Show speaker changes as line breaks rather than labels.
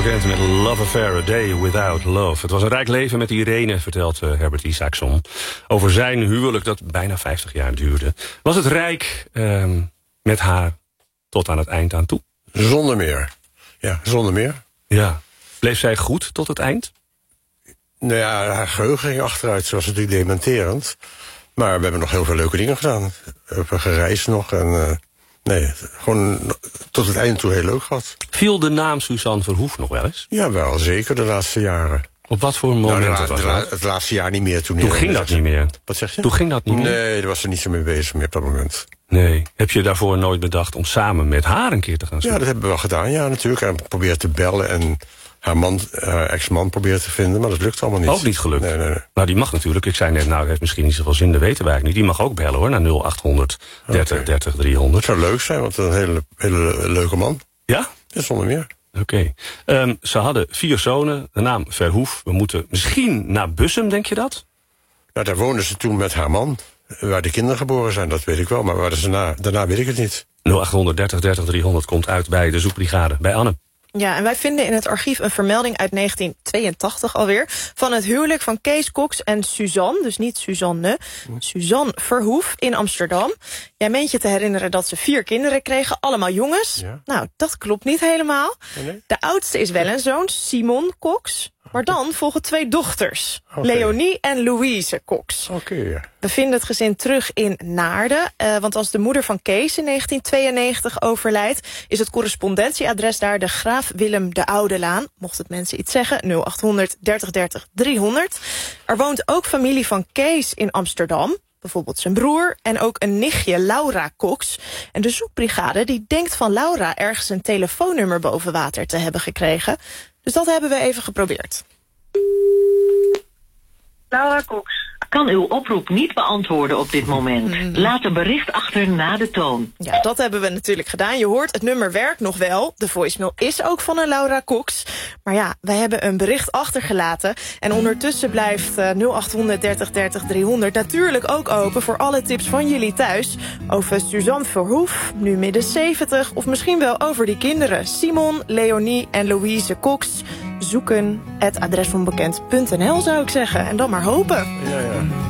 Weekend met Love Affair, A Day Without Love. Het was een rijk leven met Irene, vertelt Herbert Isaacson. Over zijn huwelijk dat bijna 50 jaar duurde. Was het rijk met haar tot aan het eind aan toe?
Zonder meer. Ja, zonder meer.
Ja. Bleef zij goed tot het eind?
Nou ja, haar geheugen ging achteruit. Ze was natuurlijk dementerend. Maar we hebben nog heel veel leuke dingen gedaan. We hebben gereisd nog en... nee, gewoon tot het einde toe heel leuk gehad.
Viel de naam Suzanne Verhoef nog wel eens?
Ja, wel zeker de laatste jaren.
Op wat voor moment was dat?
Het laatste jaar niet meer.
Toen ging dat niet meer.
Wat zeg je?
Toen ging dat niet meer?
Nee, daar was ze niet zo mee bezig meer op dat moment.
Nee. Heb je daarvoor nooit bedacht om samen met haar een keer te gaan zoeken?
Ja, dat hebben we wel gedaan, ja, natuurlijk. En proberen te bellen en haar ex-man proberen te vinden, maar dat lukt allemaal niet.
Ook niet gelukt?
Nee.
Maar die mag natuurlijk, ik zei net, nou, het heeft misschien niet zoveel zin, dat weten wij eigenlijk niet. Die mag ook bellen hoor, naar 0800 30 30 300.
Het zou leuk zijn, want een hele leuke man.
Ja?
Ja, zonder meer.
Oké. Ze hadden 4 zonen, de naam Verhoef. We moeten misschien naar Bussum, denk je dat?
Nou, daar woonden ze toen met haar man. Waar de kinderen geboren zijn, dat weet ik wel. Maar waar ze daarna weet ik het niet.
0800 30 30 300 komt uit bij de zoekbrigade, bij Anne.
Ja, en wij vinden in het archief een vermelding uit 1982 alweer... van het huwelijk van Kees Cox en Suzanne, dus niet Suzanne... Suzanne Verhoef in Amsterdam. Jij meent je te herinneren dat ze 4 kinderen kregen, allemaal jongens. Ja. Nou, dat klopt niet helemaal. Nee? De oudste is wel een zoon, Simon Cox... Maar dan volgen 2 dochters, Leonie en Louise Cox.
Ja.
We vinden het gezin terug in Naarden. Want als de moeder van Kees in 1992 overlijdt... is het correspondentieadres daar de Graaf Willem de Oudelaan. Mocht het mensen iets zeggen, 0800 30 30 300. Er woont ook familie van Kees in Amsterdam. Bijvoorbeeld zijn broer en ook een nichtje, Laura Cox. En de zoekbrigade die denkt van Laura ergens een telefoonnummer boven water te hebben gekregen... Dus dat hebben we even geprobeerd.
Laura Cox. Kan uw oproep niet beantwoorden op dit moment. Laat een bericht achter na de toon.
Ja, dat hebben we natuurlijk gedaan. Je hoort, het nummer werkt nog wel. De voicemail is ook van een Laura Cox. Maar ja, wij hebben een bericht achtergelaten. En ondertussen blijft 0800 30 30 300 natuurlijk ook open... voor alle tips van jullie thuis. Over Suzanne Verhoef, nu midden 70... of misschien wel over die kinderen. Simon, Leonie en Louise Cox... zoeken @adresonbekend.nl zou ik zeggen. En dan maar hopen.
Ja.